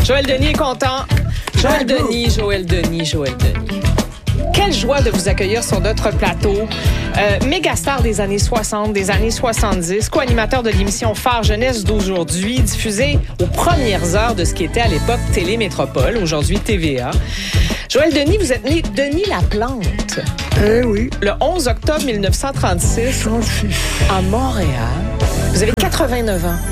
Joël Denis est content. Joël Denis. Quelle joie de vous accueillir sur notre plateau. Mégastar des années 60, des années 70, co-animateur de l'émission Phare Jeunesse d'aujourd'hui, diffusée aux premières heures de ce qui était à l'époque Télémétropole, aujourd'hui TVA. Joël Denis, vous êtes né Denis Laplante. Eh oui. Le 11 octobre 1936 à Montréal. Vous avez 89 ans.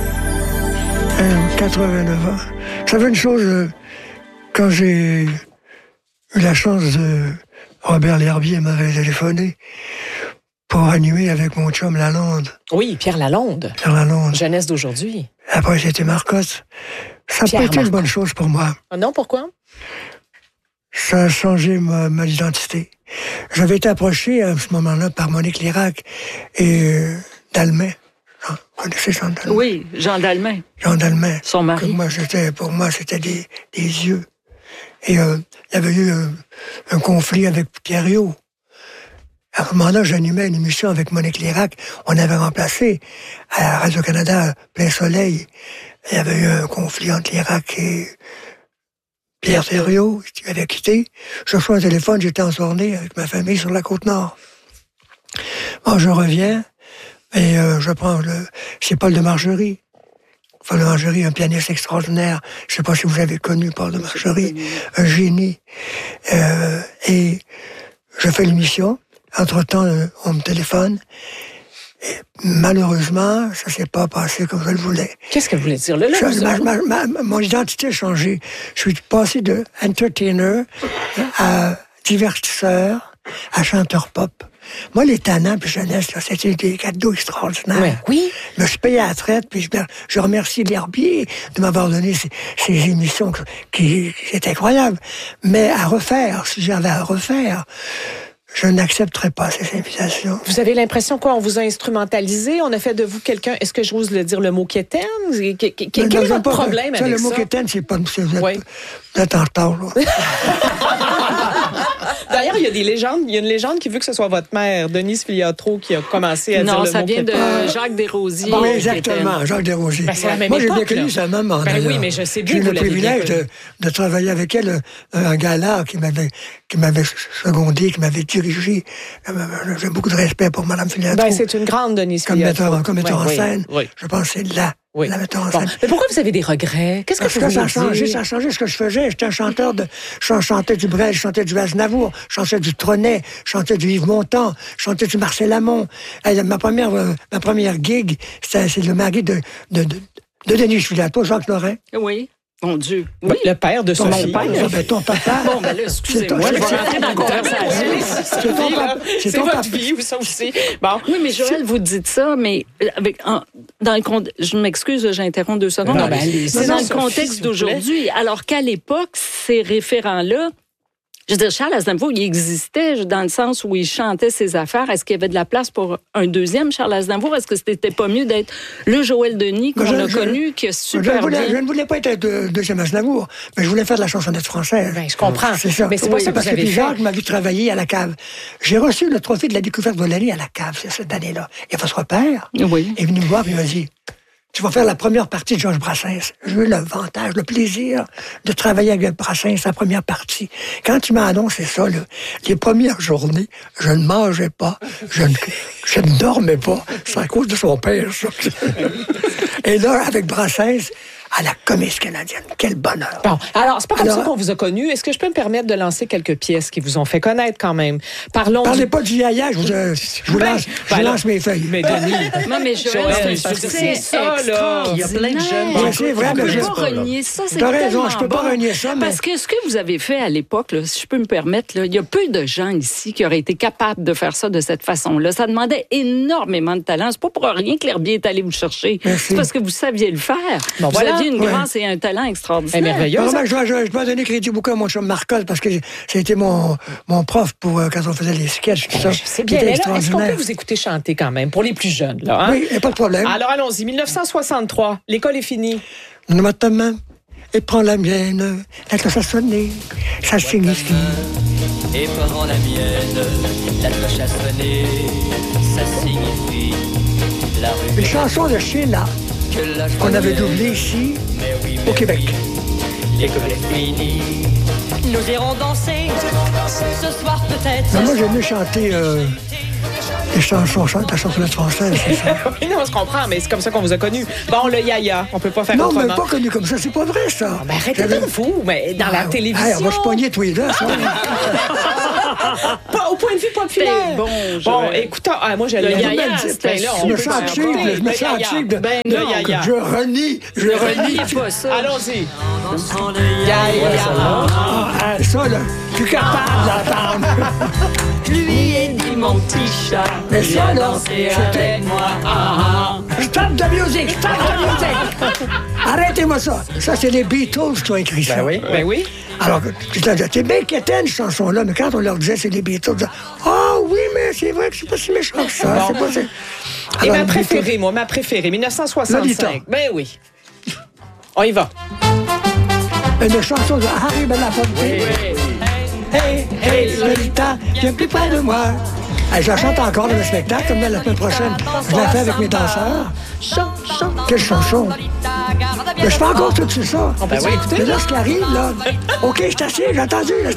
89 ans. Ça fait une chose, quand j'ai eu la chance de... Robert L'Herbier m'avait téléphoné pour animer avec mon chum Lalonde. Oui, Pierre Lalonde. Pierre Lalonde. Jeunesse d'aujourd'hui. Après, c'était Marcotte. Ça n'a pas été une bonne chose pour moi. Ah non, pourquoi? Ça a changé ma identité. J'avais été approché à ce moment-là par Monique Lérac et Dalmain. Vous connaissez Jean Dalmain? Oui, Jean Dalmain. Jean Dalmain. Son mari. Pour moi, c'était des yeux. Et il y avait eu un conflit avec Pierre Riot. À ce moment-là, j'animais une émission avec Monique Lérac. On avait remplacé à Radio-Canada Plein Soleil. Il y avait eu un conflit entre Lérac et Pierre Riot, qui m'avait quitté. Je reçois un téléphone, j'étais en tournée avec ma famille sur la Côte-Nord. Bon, je reviens et je prends c'est Paul de Margerie. Paul de Margerie, un pianiste extraordinaire. Je ne sais pas si vous avez connu Paul de Margerie, un génie. Et je fais l'émission. Entre-temps, on me téléphone. Et malheureusement, ça ne s'est pas passé comme je le voulais. Qu'est-ce que vous voulez dire? Mon identité a changé. Je suis passé de entertainer à divertisseur, à chanteur pop. Moi, les talents puis jeunesse, là, c'était des cadeaux extraordinaires. Oui. Je me suis payé à la traite, puis je remercie L'Herbier de m'avoir donné ces émissions qui étaient incroyables. Mais à refaire, si j'avais à refaire, je n'accepterais pas ces invitations. Vous avez l'impression qu'on vous a instrumentalisé? On a fait de vous quelqu'un, est-ce que j'ose le dire, le mot quétaine? Quel est votre problème avec ça? Le mot quétaine, c'est pas... Vous êtes en retard, là. D'ailleurs, il y a des légendes. Il y a une légende qui veut que ce soit votre mère, Denise Filiatro, qui a commencé à dire le mot. Non, ça vient de Jacques Desrosiers. Oui, exactement, Jacques Desrosiers. Ben, c'est la même Moi, époque, j'ai bien connu sa maman. Ben oui, mais je sais bien que vous l'avez l'avez bien J'ai eu le privilège de travailler avec elle, un gala qui m'avait secondé, qui m'avait dirigé. J'ai beaucoup de respect pour Mme Filiatro. Ben, c'est une grande Denise Filiatro. Comme metteur en scène. Oui. Je pense que c'est là. Oui. La metteur en scène. Mais pourquoi vous avez des regrets? Qu'est-ce que ça a changé ce que je faisais. J'étais un chanteur je chantais du Brel, je chantais du Aznavour, je chantais du Trenet, je chantais du Yves Montand, je chantais du Marcel Amont. Ma première gig, c'est le mari de Denis Filiatro, Jacques Lorrain. Oui. Mon Dieu. Oui, le père de Sophie. Ton papa. Bon, ben là, excusez-moi, je vais rentrer dans la conversation. C'est votre vie, ça aussi. Bon. Oui, mais Joël, vous dites ça, mais je m'excuse, j'interromps 2 secondes. Non, c'est dans le contexte d'aujourd'hui. Alors qu'à l'époque, ces référents-là, je veux dire, Charles Aznavour, il existait dans le sens où il chantait ses affaires. Est-ce qu'il y avait de la place pour un deuxième Charles Aznavour? Est-ce que c'était pas mieux d'être le Joël Denis qu'on a connu, qui a super bien... Je ne voulais pas être deuxième Aznavour, mais je voulais faire de la chansonnette française. Ben, je comprends. C'est ça. Mais c'est pas ça que vous avez fait. Jacques m'a vu travailler à la cave. J'ai reçu le trophée de la découverte de l'année à la cave cette année-là. Et votre père est venu me voir et il m'a dit... Tu vas faire la première partie de Georges Brassens. J'ai eu l'avantage, le plaisir de travailler avec Brassens, la première partie. Quand tu m'as annoncé ça, les premières journées, je ne mangeais pas, je ne dormais pas. C'est à cause de son père, ça. Et là, avec Brassens, à la Comédie canadienne. Quel bonheur. Bon, alors, c'est pas comme ça qu'on vous a connu. Est-ce que je peux me permettre de lancer quelques pièces qui vous ont fait connaître quand même? Parlez pas du yaya, je vous lance mes feuilles. Mais Denis... Non, mais Joël, c'est ça, là. Il y a plein de jeunes... C'est vrai, mais je peux pas renier ça, c'est t'as raison, je peux bon. pas renier ça, mais... Parce que ce que vous avez fait à l'époque, là, si je peux me permettre, là, il y a peu de gens ici qui auraient été capables de faire ça de cette façon-là. Ça demandait énormément de talent. C'est pas pour rien que L'Herbier est allé vous chercher. Merci. C'est parce que vous saviez le faire. Bon, vous aviez une grâce et un talent extraordinaire. Merveilleux. Je dois donner crédit beaucoup à mon chum Marcotte parce que c'était mon prof pour quand on faisait les sketchs. Tout ça. C'est bien. Mais là, est-ce qu'on peut vous écouter chanter quand même pour les plus jeunes? Là, hein? Oui, il n'y a pas de problème. Alors allons-y. 1963, l'école est finie. Donne-moi ta main et prends la mienne. La cloche a sonné, ça signifie. Et prends la mienne, la cloche a sonné, ça signifie la rue. Une chanson de Sheila qu'on avait doublée ici, au Québec. l'école est finie. Nous irons danser ce soir peut-être. Mais moi, j'aime mieux chanter les chansons, la chansonnette française. C'est ça. Oui, non, on se comprend, mais c'est comme ça qu'on vous a connus. Bon, le yaya, on peut pas faire Non, autrement. mais pas connu comme ça, c'est pas vrai, ça. Ben, arrêtez de vous, mais dans la télévision. Hey, on va se pogner tous les deux, ça. Pas, au point de vue populaire. C'est bon, Joël. écoutez, moi, j'ai le yaya, c'était Je me sens cheap, je me sens cheap de... Ben le non, yaya. Je renie. Reniez pas ça. Allons-y. Dansons le yaya. Ah, ça, là, je suis capable d'entendre. Lui et dit mon petit chat. Mais Viens ça, là, danser c'était- avec moi. Ah, Stop the music, stop the music. Arrêtez-moi ça. Ça, c'est les Beatles qui ont écrit ça. Ben oui. Alors, c'est bien quétaine, cette chanson-là, mais quand on leur disait c'est les Beatles, ils disaient « Ah oui, mais c'est vrai que c'est pas si méchant que ça. Bon. C'est pas si... » Et Alors, ma les préférée, moi, ma préférée, 1965. Lolita. Ben oui. On y va. Beatles, une chanson de Harry Belafonte. Hey, hey, Lolita, viens plus près de moi. Hey, je la chante encore dans le spectacle, comme la semaine prochaine. Je la fais avec mes danseurs. Quelle chanson. Mais je fais encore tout ça. On peut écouter? Mais là, ce qui arrive, là... OK, je suis assis, j'ai entendu. Là,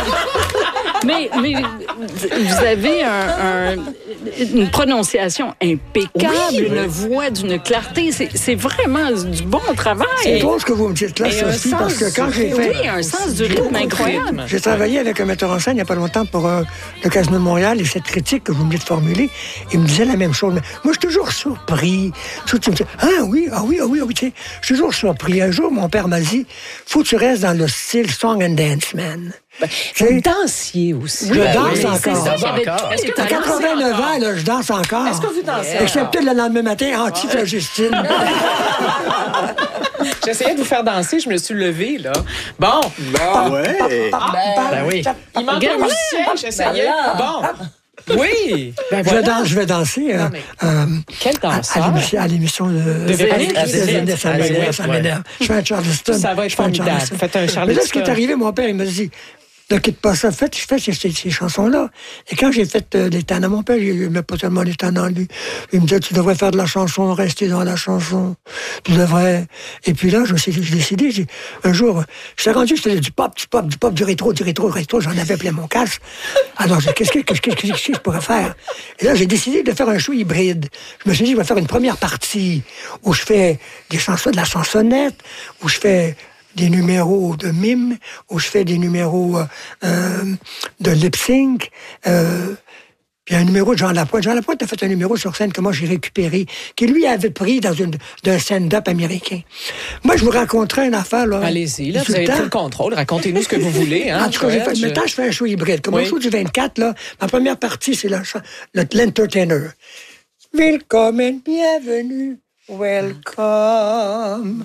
Mais vous avez une prononciation impeccable, Oui. une voix d'une clarté. C'est vraiment du bon travail. C'est drôle ce que vous me dites là, Et un Sophie, sens parce que quand j'ai du fait... Oui, un sens du rythme incroyable. J'ai travaillé avec un metteur en scène il n'y a pas longtemps pour le Casino de Montréal et cette critique que vous venez de formuler, il me disait la même chose. Mais moi, je suis toujours surpris. Tu me dis, ah oui, tu sais, je suis toujours surpris. Un jour, mon père m'a dit, faut que tu restes dans le style Song and Dance Man. Vous dansiez aussi. Je Ben danse oui, c'est encore. ça, il y avait Encore. tous les À talents. 89 ans, là, je danse encore. Est-ce que vous dansez Excepté le lendemain matin, anti-flagistine. J'essayais de vous faire danser, je me suis levée, là. Bon. Ouais. Ben oui. Il manque un musicien, j'essayais. Bon. Oui. Ben Je voilà. vais danser Non, mais quel danseur. à l'émission de Véronique. Véronique. Ça m'énerve, ça m'énerve. Je fais un Charleston. Ça va être Je fais un formidable. Charleston. Faites un Mais Charleston. là, ce qui est arrivé, mon père, il m'a dit, ne quitte pas ça. Je fais ces chansons-là. Et quand j'ai fait les Tannants, mon père, il n'aimait pas tellement les Tannants, lui. Il me disait, tu devrais faire de la chanson, rester dans la chanson. Tu devrais... Et puis là, j'ai décidé, un jour, je suis rendu, je faisais du pop, du rétro. J'en avais plein mon casque. Alors, qu'est-ce que je pourrais faire? Et là, j'ai décidé de faire un show hybride. Je me suis dit, je vais faire une première partie où je fais des chansons, de la chansonnette, où je fais des numéros de mime, où je fais des numéros de lip-sync, puis un numéro de Jean Lapointe. Jean Lapointe a fait un numéro sur scène que moi j'ai récupéré, qui lui avait pris d'un stand-up américain. Moi, je vous raconterai une affaire, là. Allez-y, là, du vous avez temps. pris le contrôle. Racontez-nous ce que vous voulez. Hein, En tout cas, maintenant, je fais un show hybride. Comme Oui. au show du 24, là, ma première partie, c'est l'entertainer. Willkommen, bienvenue. Welcome.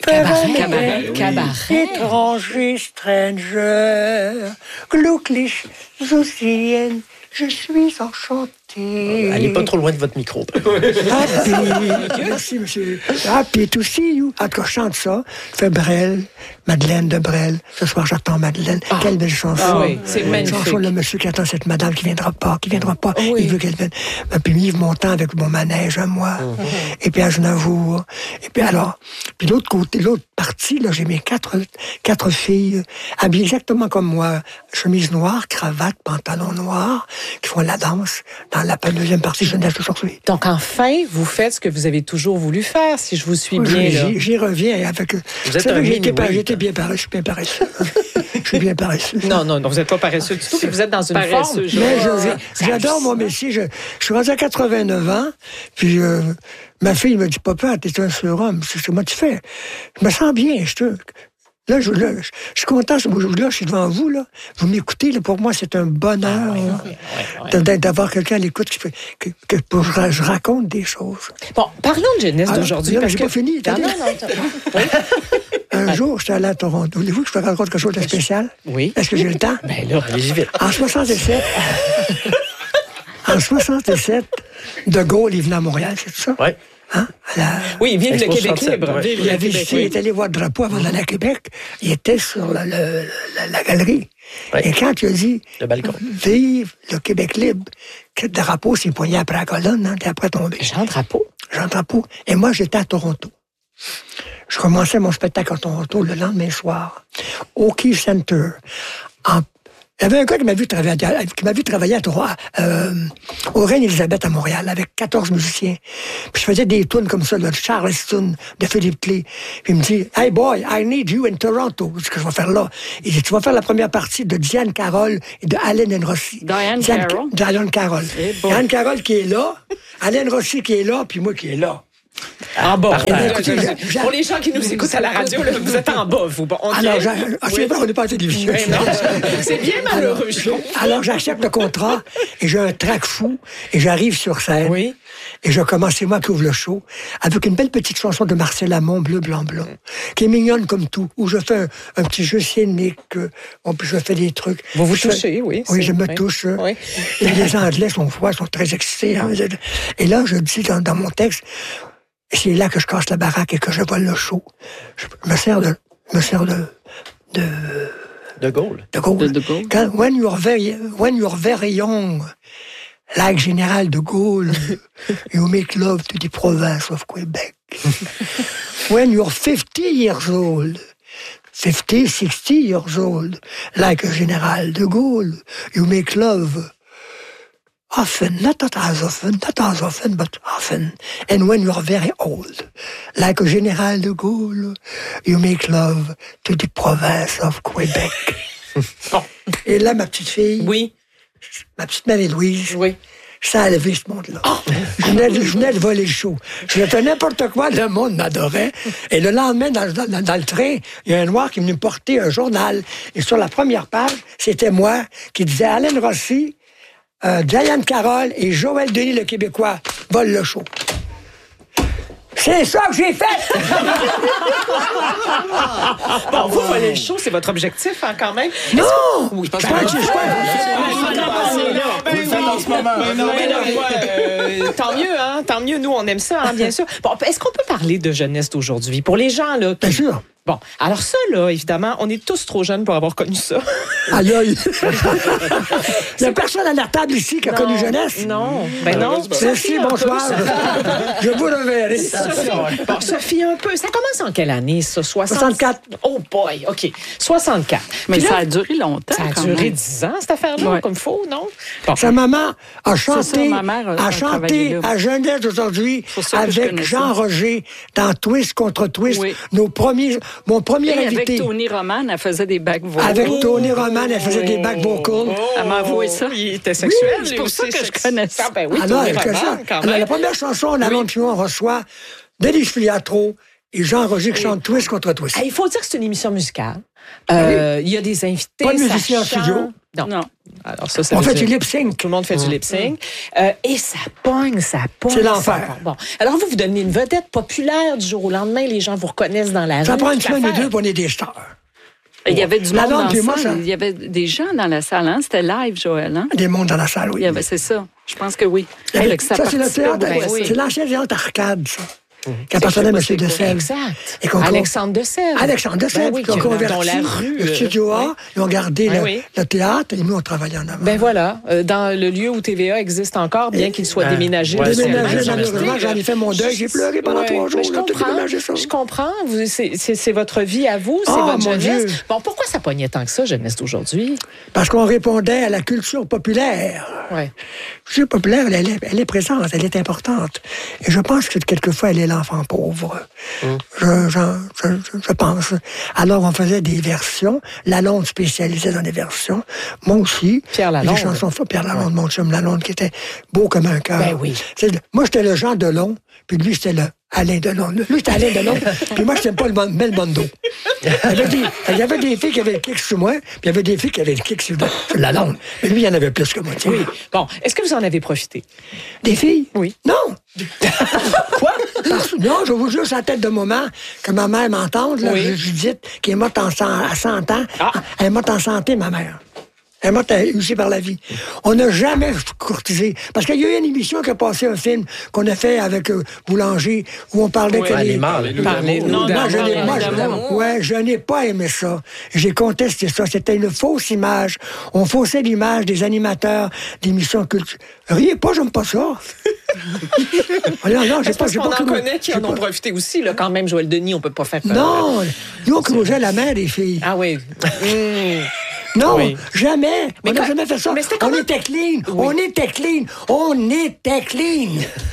Cabaret. Étranger, stranger. Glücklich zu sehen. Je suis enchanté. Allez pas trop loin de votre micro. Happy. Merci, monsieur. Happy to see you. En tout cas, je chante ça. Je fais Brel, Madeleine de Brel. Ce soir, j'attends Madeleine. Quelle belle chanson. Ah oui, c'est magnifique. Chanson, le monsieur qui attend cette madame qui viendra pas. Oui. Il veut qu'elle vienne. Puis Yves Montand avec mon manège à moi. Et puis Aznavour. Et puis alors, puis l'autre côté, l'autre partie, là, j'ai mes quatre filles habillées exactement comme moi. Chemise noire, cravate, pantalon noir, qui font la danse dans la deuxième partie jeunesse d'aujourd'hui. Donc, enfin, vous faites ce que vous avez toujours voulu faire, si je vous suis bien. là. J'y reviens avec... Vous êtes un mini-Wade. J'étais bien paresseux, je suis bien paresseux. Je suis bien paresseux. Non, vous n'êtes pas paresseux du tout, puis vous êtes dans une Paresseux, forme. Mais j'adore mon métier. Je suis rendu à 89 ans, puis ma fille me dit, papa, t'es un surhomme. C'est ce que moi tu fais. Je me sens bien. Là, je suis content. Là, je suis devant vous. Là. Vous m'écoutez. Là, pour moi, c'est un bonheur d'avoir quelqu'un à l'écoute que je raconte des choses. Bon, parlons de jeunesse Alors, d'aujourd'hui. là, Parce j'ai que... pas fini. Non, attendez. Un jour, j'étais allé à Toronto. Voulez-vous que je vous raconte quelque chose de spécial? Oui. Est-ce que j'ai le temps? Ben là, Allez-y vite. En 67, De Gaulle, il venait à Montréal, c'est tout ça? Ouais. Hein? oui, vive le Expo Québec 67, libre. ouais. Vive Il le a Québec visité, il libre. est allé voir le drapeau avant d'aller à Québec. Il était sur la galerie. Ouais. Et quand il a dit Le balcon. Vive le Québec libre, que le drapeau s'est poigné après la colonne, hein, et après tombé. Jean Drapeau. Jean Drapeau. Et moi, j'étais à Toronto. Je commençais mon spectacle à Toronto le lendemain soir, au Key Center. Il y avait un gars qui m'a vu travailler au Reine-Élisabeth à Montréal, avec 14 musiciens. Puis je faisais des tunes comme ça, de Charleston, de Philippe Clay. Puis il me dit, « Hey boy, I need you in Toronto. » C'est ce que je vais faire là. Il dit, « Tu vas faire la première partie de Diane Carroll et de Allen Rossi. » Diane Carroll? Diane Carroll. Diane Carroll qui est là, Allen Rossi qui est là, puis moi qui est là. En bas. Pour les gens qui nous écoutent à la radio, là, vous êtes en bas, vous. Bon, okay. Alors, c'est pas, on n'est pas à la télévision. C'est bien malheureux, je trouve. Alors, j'accepte le contrat et j'ai un trac fou et j'arrive sur scène. Oui. Et je commence, c'est moi qui ouvre le show, avec une belle petite chanson de Marcel Amont, Bleu, Blanc, Blanc, qui est mignonne comme tout, où je fais un petit jeu scénique, puis je fais des trucs. Vous vous touchez, oui. Oui, je me touche. Oui. Et les Anglais sont très excités. Hein. Et là, je dis dans mon texte, c'est là que je casse la baraque et que je vole le show. Je me sers de Gaulle. De Gaulle. Quand, when you're very young, like Général de Gaulle, you make love to the province of Quebec. When you're 50 years old, 50, 60 years old, like a Général de Gaulle, you make love often, not as often, but often. And when you're very old, like a Général de Gaulle, you make love to the province of Quebec. Et là, ma petite fille, oui, ma petite Marie-Louise, oui, ça a levé ce monde-là. Oh. Je venais de voler le show. Je faisais n'importe quoi, le monde m'adorait. Et le lendemain, dans le train, il y a un noir qui est venu me porter un journal. Et sur la première page, c'était moi qui disait Allen Rossi, Diane Carroll et Joël Denis, le Québécois, volent le show. C'est ça que j'ai fait! Bon, vous volez le show, c'est votre objectif, hein, quand même? Non! Oui, je pense pas. Vous le faites en ce moment. Tant mieux, hein? Tant mieux, nous, on aime ça, hein, bien sûr. Bon, est-ce qu'on peut parler de jeunesse d'aujourd'hui? Pour les gens, là. Bien sûr. Bon, alors ça, là, évidemment, on est tous trop jeunes pour avoir connu ça. Aïe, aïe. Il n'y a personne à la table ici qui a connu jeunesse. Non. Ben non. Merci, bonsoir. Je vous reverrai. Bon, Sophie, un peu. Ça commence en quelle année, ça? 64. Oh boy, OK. 64. Mais là, ça a duré longtemps. Ça a duré 10 ans, cette affaire-là, comme il faut, non? Bon. Sa maman a chanté, ma mère a chanté à Genève aujourd'hui avec Jean-Roger dans Twist contre Twist. Oui. Mon premier invité. Avec Tony Roman, elle faisait des back vocals. Avec Tony Roman, elle faisait des back vocals. Elle m'a avoué ça. Il était sexuel. Oui, c'est pour ça que je connais ça. Ah, ben oui, alors, Tony Roman, quand même. Alors, la première chanson, on annonce on reçoit Denis Filiatro et Jean-Roger qui chantent Twist contre Twist. Il faut dire que c'est une émission musicale. Il y a des invités. Pas de musicien en studio. Non. Alors ça on fait du lip-sync. Tout le monde fait du lip-sync. Et ça pogne. C'est l'enfer. Bon. Alors vous devenez une vedette populaire du jour au lendemain. Les gens vous reconnaissent dans la rue. Ça prend une semaine et deux pour on est des stars. Il y avait du monde dans la salle. Il y avait des gens dans la salle. Hein? C'était live, Joël. Hein? Des mondes dans la salle, oui. C'est ça. Je pense que oui. Ça, c'est le théâtre. C'est l'ancien théâtre arcade, ça. Qui appartenait à M. Dessèvres. Exact. Alexandre Dessèvres. Alexandre Dessèvres, qui ont converti le studio A. Ils ont gardé le théâtre et nous, on travaillait en avant. Ben voilà, dans le lieu où TVA existe encore, bien qu'il soit déménagé. Malheureusement, j'en ai fait mon deuil. J'ai pleuré pendant 3 jours. Je comprends. C'est votre vie à vous, c'est votre jeunesse. Bon, pourquoi ça pognait tant que ça, jeunesse d'aujourd'hui? Parce qu'on répondait à la culture populaire. Oui. La culture populaire, elle est présente, elle est importante. Et je pense que quelquefois, elle est l'enfant pauvre. Je pense. Alors, on faisait des versions. Lalonde spécialisait dans des versions. Moi aussi. Pierre Lalonde. Des chansons Pierre Lalonde, mon chum Lalonde, qui était beau comme un cœur. Ben oui. Moi, j'étais le Jean Delon, puis lui, c'était le Alain Delon. Lui, c'était Alain Delon, puis moi, j'étais pas le Belmondo. Il y avait des filles qui avaient le kick sur moi, puis il y avait des filles qui avaient le kick sur Lalonde. Mais lui, il y en avait plus que moi. Oui. Bon, est-ce que vous en avez profité? Des filles? Oui. Non! Quoi? Non, je vous jure, c'est la tête de moment que ma mère m'entende, là, Judith, qui est morte à 100 ans. Ah. Elle est morte en santé, ma mère. Elle est morte aussi par la vie. On n'a jamais courtisé. Parce qu'il y a eu une émission qui a passé un film qu'on a fait avec Boulanger, où on parlait que les... je n'ai pas aimé ça. J'ai contesté ça. C'était une fausse image. On faussait l'image des animateurs d'émissions culturelles. Riez pas, j'aime pas ça. Non, j'ai Parce pas qu'on en cru- connaît qui en ont profité aussi, là, quand même, Joël Denis, on peut pas faire... Non, nous, on cruisait la mer des filles. Ah oui. Non, Oui. jamais. Mais On n'a quand- jamais fait ça. mais c'était On comment? était clean. Oui. On était clean.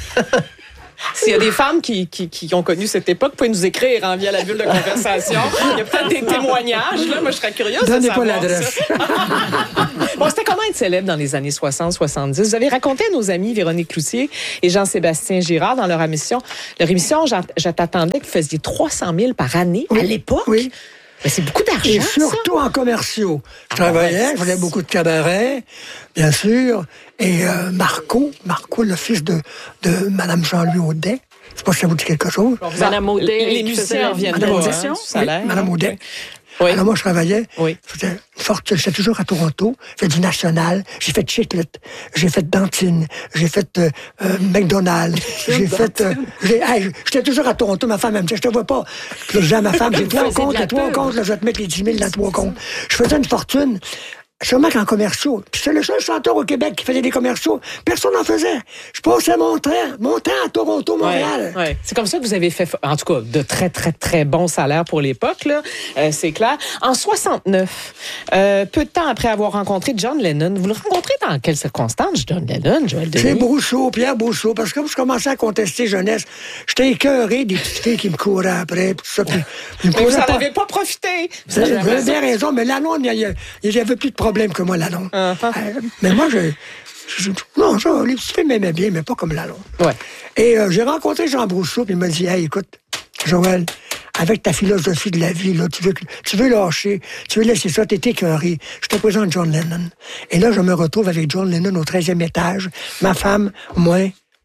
S'il y a des femmes qui ont connu cette époque, vous pouvez nous écrire via la bulle de conversation. Il y a peut-être des témoignages. Là. Moi, je serais curieuse de Donnez pas savoir l'adresse. ça. Bon, c'était comment être célèbre dans les années 60-70? Vous avez raconté à nos amis Véronique Cloutier et Jean-Sébastien Girard dans leur émission, Je t'attendais que vous faisiez 300 000 par année à l'époque. Oui. Mais c'est beaucoup d'argent, Et ça. surtout en commerciaux. Je travaillais, je faisais beaucoup de cabarets, bien sûr. Et Marco, le fils de Mme Jean-Louis Audet, je sais pas si ça vous dit quelque chose. Madame Audet, Les qui musiciens faisait reviennent la pas, audition. hein, du salaire. Oui, Mme Audet. Oui. Alors moi, je travaillais. Oui. C'était une fortune. J'étais toujours à Toronto. J'ai fait du national. J'ai fait Chiclet. J'ai fait Dantine. J'ai fait McDonald's. J'ai fait... j'étais toujours à Toronto. Ma femme, elle me disait, je te vois pas. Puis là, je dis à ma femme, j'ai trois comptes. Les trois comptes, là, je vais te mettre les 10 000 dans trois comptes. Je faisais une fortune. Sûrement qu'en commerciaux. Puis c'est le seul chanteur au Québec qui faisait des commerciaux. Personne n'en faisait. Je passais mon temps à Toronto, Montréal. Ouais. C'est comme ça que vous avez fait, en tout cas, de très, très, très bons salaires pour l'époque, là. C'est clair. En 69, peu de temps après avoir rencontré John Lennon, vous le rencontrez dans quelles circonstances, John Lennon, Joël Denis? C'est Brousseau, Pierre Brousseau, parce que comme je commençais à contester jeunesse, j'étais écœuré des petites filles qui me couraient après, tout ça. Puis Mais vous n'en avez pas profité. Vous avez bien raison, mais Lalonde, il y avait plus de problème que moi, Lalonde. Mais moi, non, les petites filles m'aimaient bien, mais pas comme Lalonde. Ouais. Et j'ai rencontré Jean Brousseau, puis il m'a dit, hey, écoute, Joël, avec ta philosophie de la vie, là, tu veux lâcher, tu veux laisser ça, t'es écœuré. Je te présente John Lennon. Et là, je me retrouve avec John Lennon au 13e étage, ma femme, moi,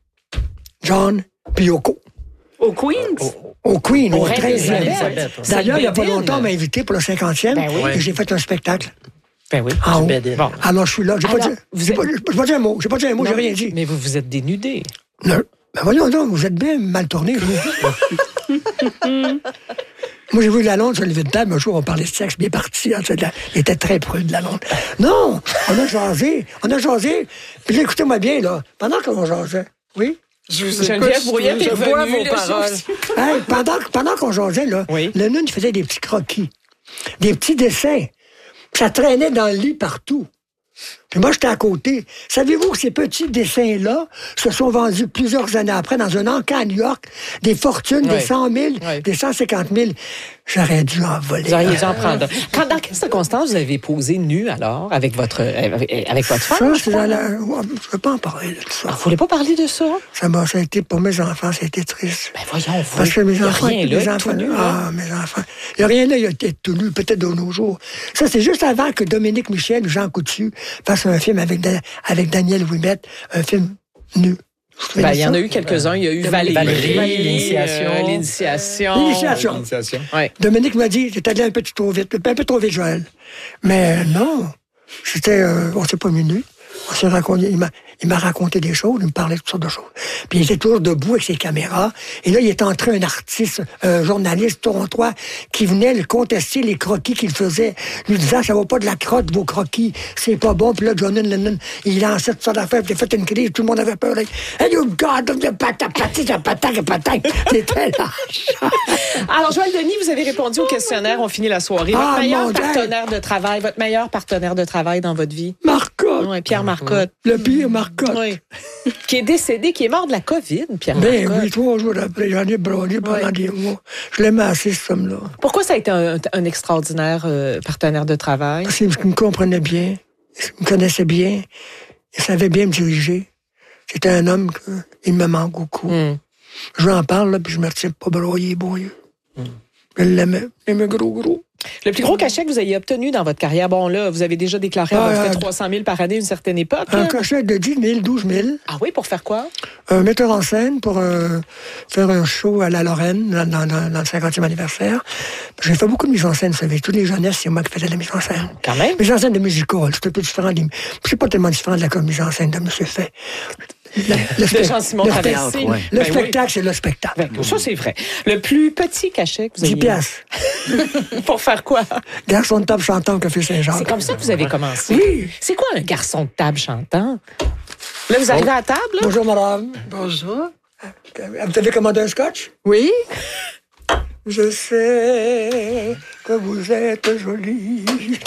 John, puis Yoko. Au Queens? Au Queen, au Reine 13e. Elisabeth. D'ailleurs, il n'y a pas Bédine. longtemps, on m'a invité pour le 50e, Ben oui. et j'ai fait un spectacle. Ben oui. En haut. Bédine. Bon. Alors, je suis là. J'ai pas Alors, dit- vous j'ai êtes- pas dit un mot. J'ai pas dit un mot, j'ai rien dit. Mais vous vous êtes dénudé. Non. Ben voyons donc, vous êtes bien mal tourné, vous. Moi, j'ai vu Lalonde se lever de table. Un jour, on parlait de sexe, bien parti. Hein, il était très prude, Lalonde. Non, on a jasé. Puis là, écoutez-moi bien, là. Pendant qu'on jasait, oui? Geneviève Brouillette est bois revenue. vos là, paroles. Hey, pendant qu'on jasait, là, Oui. Lennon, il faisait des petits croquis, des petits dessins. Ça traînait dans le lit partout. Puis moi, j'étais à côté. Savez-vous que ces petits dessins-là se sont vendus plusieurs années après dans un encas à New York, des fortunes, des 100 000, des 150 000. J'aurais dû en voler. Vous auriez dû en prendre. Dans quelles circonstances vous avez posé nu, alors, avec votre femme? Ça, c'est dans la... Je ne veux pas en parler de ça. Vous voulez pas parler de ça? Ça a été, pour mes enfants, ça a été triste. Ben voyons, vous. Parce que mes Il y a enfants, rien là, mes enfants, tout nu, là. mes enfants. Il n'y a rien là, il a été tout nu, peut-être de nos jours. Ça, c'est juste avant que Dominique Michel ou Jean Coutu fassent un film avec Daniel Ouimet, un film nu. Ben, il y en a eu quelques-uns. Il y a eu Valérie, l'Initiation. L'Initiation. Ouais. Dominique m'a dit, t'es allé un peu trop vite, Joël. Mais non, on s'est pas mis nu. On s'est raconté, il m'a raconté des choses, il me parlait de toutes sortes de choses. Puis il était toujours debout avec ses caméras. Et là, il est entré un artiste, un journaliste torontois, qui venait le contester les croquis qu'il faisait, lui disant, ça va pas de la crotte, vos croquis, c'est pas bon. Puis là, John Lennon, il lançait toutes sortes d'affaires, puis il a fait une crise, tout le monde avait peur. Là. Hey, you God, c'était là. Alors, Joël Denis, vous avez répondu au questionnaire. On finit la soirée. Ah, Votre meilleur mon Dieu. partenaire de travail, votre meilleur partenaire de travail dans votre vie? Marcotte. Oui, Pierre Marcotte. Le pire Marcotte. Oui. Qui est décédé, qui est mort de la COVID, Pierre Ben Marcotte. oui, 3 jours après, j'en ai brûlé pendant des mois. Je l'aimais assez, ce homme-là. Pourquoi ça a été un extraordinaire partenaire de travail? Parce qu'il me comprenait bien, il me connaissait bien, il savait bien me diriger. C'était un homme qui me manque beaucoup. Je lui en parle, là, puis je me retiens pas broyer, bon Dieu. Je l'aimais, gros. Le plus gros cachet que vous ayez obtenu dans votre carrière, bon là, vous avez déjà déclaré avoir fait 300 000 par année à une certaine époque. Un là. cachet de 10 000, 12 000. Ah oui, pour faire quoi? Un metteur en scène pour faire un show à la Lorraine dans le 50e anniversaire. J'ai fait beaucoup de mise en scène, vous savez. Tous les jeunesses, c'est moi qui faisais de la mise en scène. Quand même. Mise en scène de musical, c'est un peu différent. C'est pas tellement différent de la mise en scène de M. Fay. De Jean-Simon Traversé. ouais. Le Ben spectacle, c'est le spectacle. oui. Ça, c'est vrai. Le plus petit cachet que vous 10 ayez... piastres. Pour faire quoi? Garçon de table chantant au Café Saint-Jacques. C'est comme ça que vous avez commencé. Oui. C'est quoi un garçon de table chantant? Là, vous arrivez à la table, là? Bonjour, madame. Bonjour. Vous avez commandé un scotch? Oui. Je sais que vous êtes jolie.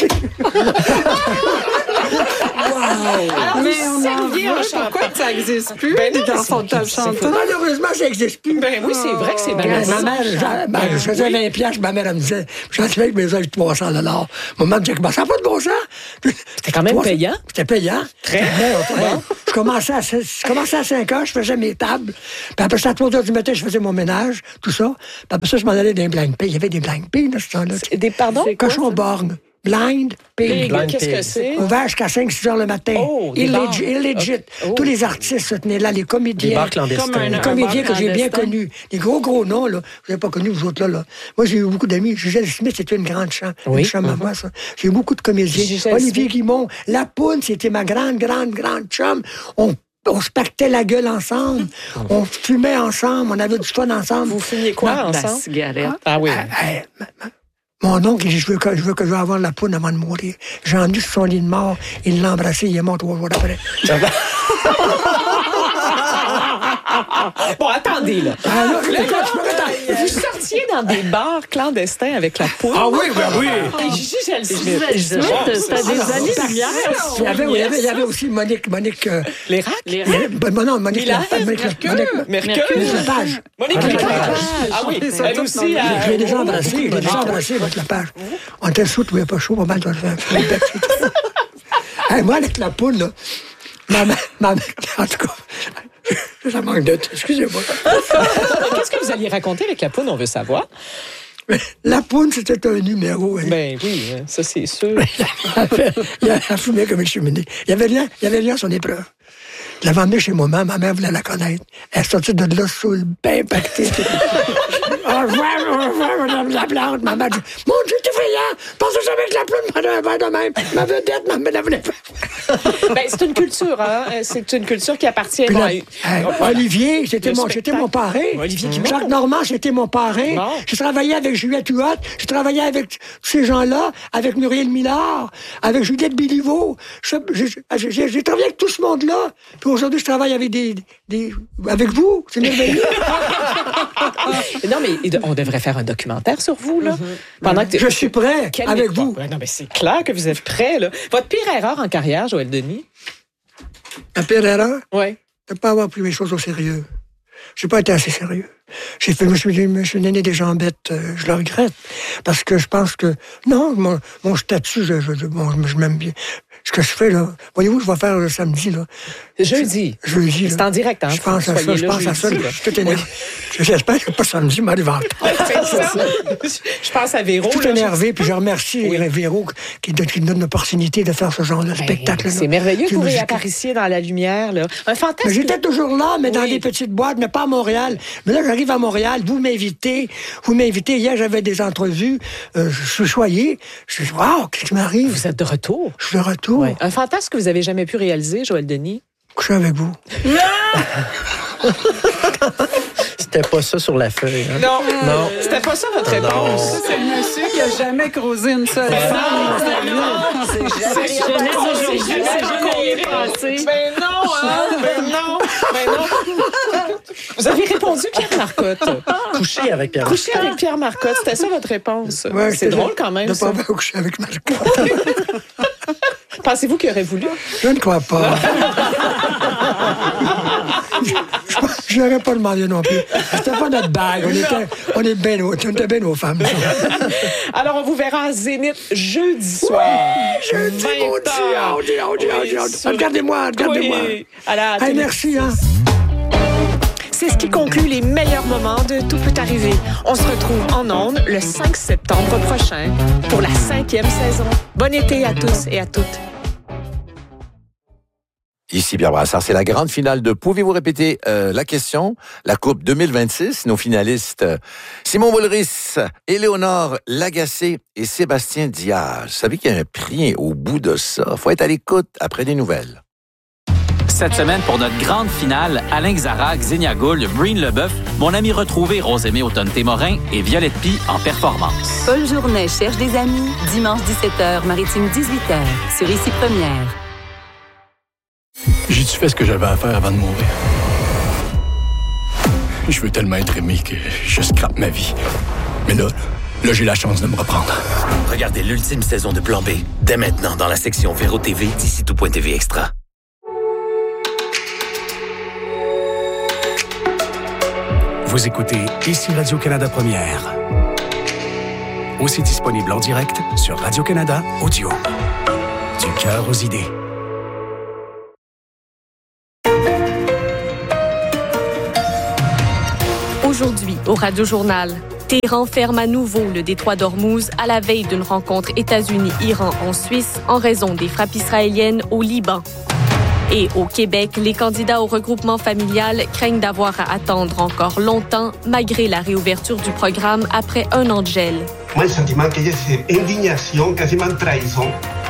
Alors, mais vous serviez en chantant. Pourquoi que ça n'existe plus? Ben non, les garçons de chanteur. Malheureusement, ça n'existe plus. Ben oui, c'est vrai que c'est bien. Ma mère, je faisais 20 piastres, ma mère, elle me disait, je suis avec mes œufs 300 $. Maman me disait, ça n'a pas de bon sens. C'était quand même payant. C'était payant. Très bien. Je commençais à 5 heures, je faisais mes tables. Puis après ça, à 3 heures du matin, je faisais mon ménage, tout ça. Puis après ça, je m'en allais dans les blind pay. Il y avait des blind pay dans ce temps-là. Des pardons? Cochon borgne. Blind pig. Qu'est-ce que c'est? Ouvert jusqu'à 5-6 heures le matin. Oh, des bars. Illegit. Oh. Tous les artistes se tenaient là, les comédiens. Des bars clandestins. Les comédiens que j'ai bien connus. Les gros noms, là. Vous n'avez pas connu, vous autres, là. Moi, j'ai eu beaucoup d'amis. Gisèle Smith, c'était une grande chambre. Oui. Une chambre à moi, ça. J'ai eu beaucoup de comédiens. Gisèle Olivier Smith. Guimond. La Poune, c'était ma grande chum. On se pactait la gueule ensemble. On fumait ensemble. On avait du fun ensemble. Vous fumiez quoi La ensemble? cigarette. Ah oui. Mon oncle, je veux que je vais avoir la poune avant de mourir. J'ai entendu sur son lit de mort. Il l'a embrassé, il est mort 3 jours après. Bon, attendez, là. Ah, là, je Vous sortiez dans des bars clandestins avec la poule. Ah oui, ben oui. Et Gisèle Smith. C'était des années-lumière. Il y avait aussi Monique. Les racks? Non, Monique. Mercure. Lepage. Monique Lepage. Ah oui, elle aussi. Je l'ai déjà embrassé, Monique Lepage. On était sous, il n'y avait pas chaud, pas mal de faire. Moi, avec la poule, là, ma mère, en tout cas, ça manque de temps, excusez-moi. Qu'est-ce que vous alliez raconter avec la poune, on veut savoir? La poune, c'était un numéro. Ben oui, ça c'est sûr. Elle fumait comme une cheminée. Il y avait rien à son épreuve. Je l'avais emmenée chez ma mère voulait la connaître. Elle est sortie de là, saoule, bien pactée. Au revoir, madame la plante. Ma mère dit, mon Dieu, t'es effrayant. Pensez jamais que la plante prenait un verre de même. Ma vedette, ma mère la voulait pas. Ben, c'est une culture, hein. C'est une culture qui appartient Puis là, à... Olivier, c'était mon parrain. Olivier Guimond. Jacques Normand, c'était mon parrain. Bon. J'ai travaillé avec Juliette Huot. J'ai travaillé avec tous ces gens-là, avec Muriel Millard, avec Juliette Béliveau. J'ai travaillé avec tout ce monde-là. Puis aujourd'hui, je travaille avec avec vous. C'est merveilleux. Non, mais on devrait faire un documentaire sur vous, là. Pendant que Je suis prêt avec vous. Non, mais c'est clair que vous êtes prêt, là. Votre pire erreur en carrière, Joël Denis? La pire erreur, Oui. de ne pas avoir pris mes choses au sérieux. J'ai pas été assez sérieux. Je me suis donné des jambettes. Je le regrette. Parce que je pense que... Non, mon statut, je m'aime bien. Ce que je fais, là... Voyez-vous, je vais faire le samedi, là. Jeudi. Jeudi, là. C'est en direct, hein? Je pense à ça, je pense à ça. Je suis tout énervé. J'espère que pas samedi, m'arrive en retard. Je pense à Véro. Je suis tout énervé, puis je remercie Véro qui donne l'opportunité de faire ce genre de spectacle-là. C'est merveilleux que vous réapparissiez dans la lumière, là. Un fantasme. Mais j'étais toujours là, mais dans des petites boîtes, mais pas à Montréal. Mais là, j'arrive à Montréal, vous m'invitez. Hier, j'avais des entrevues. Je suis choyé. Je dis, wow, qu'est-ce qui m'arrive? Vous êtes de retour. Je suis de retour. Ouais. Un fantasme que vous avez jamais pu réaliser, Joël Denis? Coucher avec vous. C'était pas ça sur la feuille. Hein? Non. C'était pas ça votre réponse. C'est le monsieur qui a jamais creusé une seule femme. Ben non. Vous avez répondu Pierre Marcotte. Coucher avec Pierre. Coucher avec Pierre Marcotte, c'était ça votre réponse. Ouais, c'est drôle quand même, de ça. pas coucher avec Marcotte. Pensez-vous qu'il aurait voulu? Je ne crois pas. Je n'aurais pas demandé non plus. C'était pas notre bague. On était bien nos femmes. Alors, on vous verra à Zénith jeudi soir. Jeudi, mon Dieu. Regardez-moi. Oui. À la Hey, merci, hein. C'est ce qui conclut les meilleurs moments de Tout peut arriver. On se retrouve en ondes le 5 septembre prochain pour la 5e saison. Bon été à tous et à toutes. Ici Pierre Brassard, c'est la grande finale de Pouvez-vous répéter la question? La Coupe 2026, nos finalistes Simon Boulris, Éléonore Lagacé et Sébastien Diaz. Vous savez qu'il y a un prix au bout de ça. Faut être à l'écoute après des nouvelles. Cette semaine, pour notre grande finale, Alain Xara, Xenia Goul, Breen Leboeuf, mon ami retrouvé Rosemée Automne-Témorin et Violette Pie en performance. Paul Journet cherche des amis. Dimanche 17h, Maritime 18h, sur Ici Première. J'ai-tu fait ce que j'avais à faire avant de mourir? Je veux tellement être aimé que je scrape ma vie. Mais là, j'ai la chance de me reprendre. Regardez l'ultime saison de Plan B, dès maintenant dans la section Véro TV d'ici tout.tv Extra. Vous écoutez ici Radio-Canada Première. Aussi disponible en direct sur Radio-Canada Audio. Du cœur aux idées. Aujourd'hui, au Radio-Journal, Téhéran ferme à nouveau le détroit d'Ormuz à la veille d'une rencontre États-Unis-Iran en Suisse en raison des frappes israéliennes au Liban. Et au Québec, les candidats au regroupement familial craignent d'avoir à attendre encore longtemps malgré la réouverture du programme après un an de gel. Moi, le sentiment que j'ai, c'est indignation, quasiment trahison.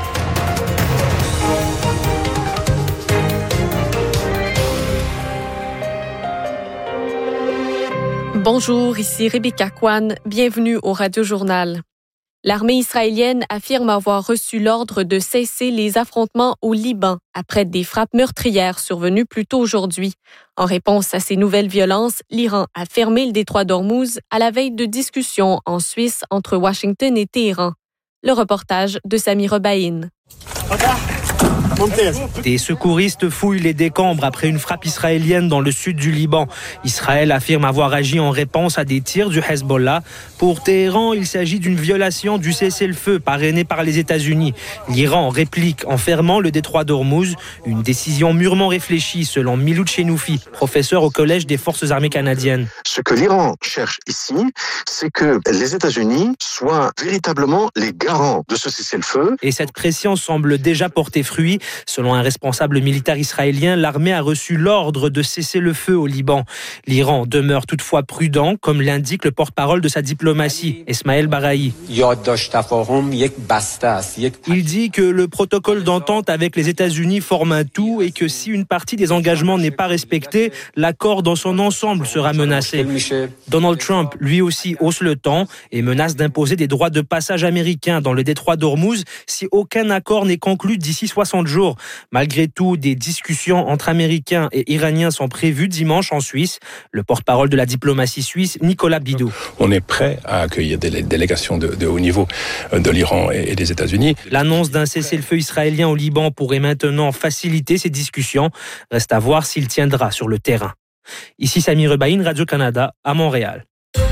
Bonjour, ici Rebecca Kwan. Bienvenue au Radio-Journal. L'armée israélienne affirme avoir reçu l'ordre de cesser les affrontements au Liban après des frappes meurtrières survenues plus tôt aujourd'hui. En réponse à ces nouvelles violences, l'Iran a fermé le détroit d'Ormuz à la veille de discussions en Suisse entre Washington et Téhéran. Le reportage de Sami Rebaïn. Des secouristes fouillent les décombres après une frappe israélienne dans le sud du Liban. Israël affirme avoir agi en réponse à des tirs du Hezbollah. Pour Téhéran, il s'agit d'une violation du cessez-le-feu parrainé par les États-Unis. L'Iran réplique en fermant le détroit d'Ormuz, une décision mûrement réfléchie selon Milou Chenoufi, professeur au Collège des Forces armées canadiennes. Ce que l'Iran cherche ici, c'est que les États-Unis soient véritablement les garants de ce cessez-le-feu. Et cette pression semble déjà porter fruit. Selon un responsable militaire israélien, l'armée a reçu l'ordre de cesser le feu au Liban. L'Iran demeure toutefois prudent, comme l'indique le porte-parole de sa diplomatie, Esmaël Barahi. Il dit que le protocole d'entente avec les États-Unis forme un tout et que si une partie des engagements n'est pas respectée, l'accord dans son ensemble sera menacé. Donald Trump, lui aussi, hausse le ton et menace d'imposer des droits de passage américains dans le détroit d'Ormuz si aucun accord n'est conclu d'ici 60 jours. Malgré tout, des discussions entre Américains et Iraniens sont prévues dimanche en Suisse. Le porte-parole de la diplomatie suisse, Nicolas Bidot. On est prêt à accueillir des délégations de haut niveau de l'Iran et des États-Unis. L'annonce d'un cessez-le-feu israélien au Liban pourrait maintenant faciliter ces discussions. Reste à voir s'il tiendra sur le terrain. Ici Sami Rebaïn, Radio-Canada, à Montréal.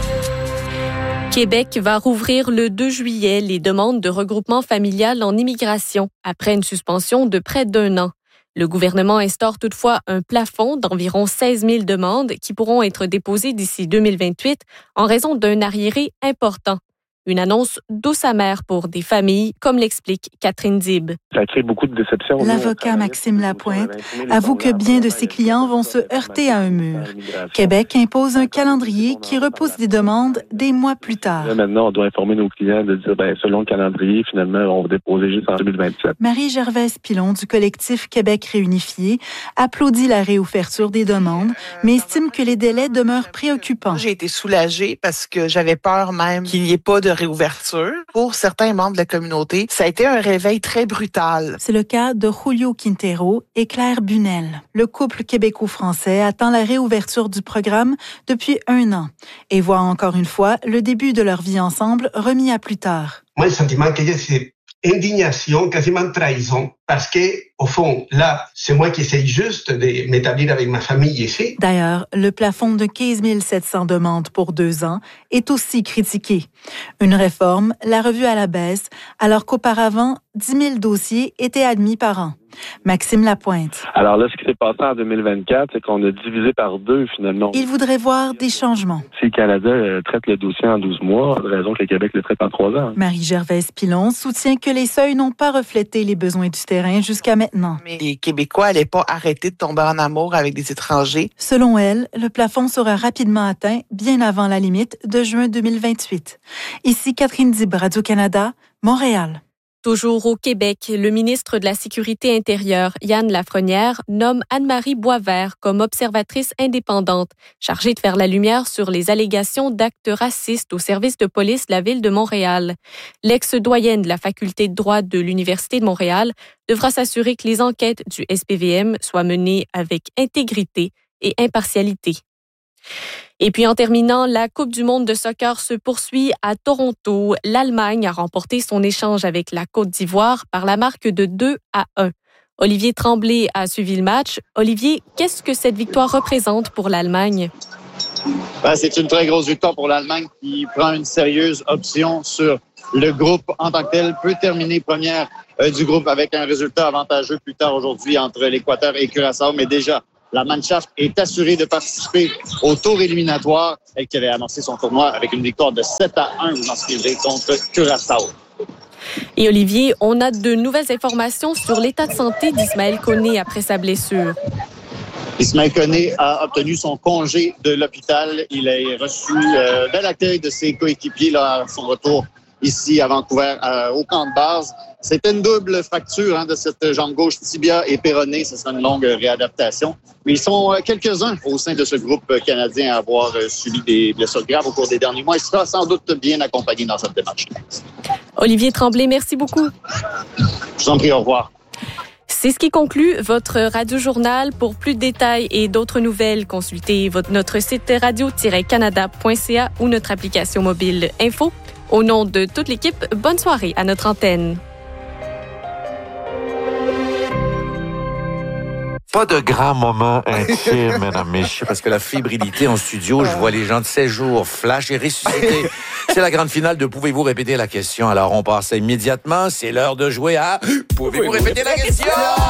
Québec va rouvrir le 2 juillet les demandes de regroupement familial en immigration après une suspension de près d'un an. Le gouvernement instaure toutefois un plafond d'environ 16 000 demandes qui pourront être déposées d'ici 2028 en raison d'un arriéré important. Une annonce douce amère pour des familles, comme l'explique Catherine Dib. Ça crée beaucoup de déception. L'avocat Maxime Lapointe avoue que bien de ses clients vont se heurter à un mur. Québec impose un calendrier qui repousse des demandes des mois plus tard. Là, maintenant, on doit informer nos clients de dire, selon le calendrier, finalement, on va déposer juste en 2027. Marie-Gervaise Pilon du collectif Québec réunifié applaudit la réouverture des demandes, mais estime que les délais demeurent préoccupants. J'ai été soulagée parce que j'avais peur même qu'il n'y ait pas de réouverture. Pour certains membres de la communauté, ça a été un réveil très brutal. C'est le cas de Julio Quintero et Claire Bunel. Le couple québéco-français attend la réouverture du programme depuis 1 an et voit encore une fois le début de leur vie ensemble remis à plus tard. Moi, le sentiment que j'ai, c'est indignation, quasiment trahison, parce que, au fond, là, c'est moi qui essaye juste de m'établir avec ma famille ici. D'ailleurs, le plafond de 15 700 demandes pour 2 ans est aussi critiqué. Une réforme l'a revue à la baisse, alors qu'auparavant, 10 000 dossiers étaient admis par an. Maxime Lapointe. Alors là, ce qui s'est passé en 2024, c'est qu'on a divisé par 2, finalement. Il voudrait voir des changements. Si le Canada traite le dossier en 12 mois, pas de raison que le Québec le traite en 3 ans. Marie-Gervaise Pilon soutient que les seuils n'ont pas reflété les besoins du terrain jusqu'à maintenant. Mais les Québécois n'allaient pas arrêter de tomber en amour avec des étrangers. Selon elle, le plafond sera rapidement atteint bien avant la limite de juin 2028. Ici Catherine Dib, Radio-Canada, Montréal. Toujours au Québec, le ministre de la Sécurité intérieure, Yann Lafrenière, nomme Anne-Marie Boisvert comme observatrice indépendante, chargée de faire la lumière sur les allégations d'actes racistes au service de police de la Ville de Montréal. L'ex-doyenne de la Faculté de droit de l'Université de Montréal devra s'assurer que les enquêtes du SPVM soient menées avec intégrité et impartialité. Et puis en terminant, la Coupe du monde de soccer se poursuit à Toronto. L'Allemagne a remporté son échange avec la Côte d'Ivoire par la marque de 2-1. Olivier Tremblay a suivi le match. Olivier, qu'est-ce que cette victoire représente pour l'Allemagne? C'est une très grosse victoire pour l'Allemagne qui prend une sérieuse option sur le groupe en tant que tel, peut terminer première du groupe avec un résultat avantageux plus tard aujourd'hui entre l'Équateur et Curaçao, mais déjà la Mannschaft est assurée de participer au tour éliminatoire, elle qui avait annoncé son tournoi avec une victoire de 7-1, vous en souviendrez, contre Curaçao. Et Olivier, on a de nouvelles informations sur l'état de santé d'Ismaël Koné après sa blessure. Ismaël Koné a obtenu son congé de l'hôpital. Il a reçu bel accueil de ses coéquipiers là, à son retour ici à Vancouver, au camp de base. C'était une double fracture de cette jambe gauche, tibia et péroné. Ce sera une longue réadaptation. Mais ils sont quelques-uns au sein de ce groupe canadien à avoir subi des blessures graves au cours des derniers mois. Il sera sans doute bien accompagné dans cette démarche. Olivier Tremblay, merci beaucoup. Je vous en prie, au revoir. C'est ce qui conclut votre Radio-Journal. Pour plus de détails et d'autres nouvelles, consultez notre site radio-canada.ca ou notre application mobile Info. Au nom de toute l'équipe, bonne soirée à notre antenne. Pas de grands moments intimes, mesdames, messieurs, parce que la fébrilité en studio, je vois les gens de 16 jours flash et ressusciter. C'est la grande finale de Pouvez-vous répéter la question? Alors, on passe immédiatement. C'est l'heure de jouer à Pouvez-vous répéter la question?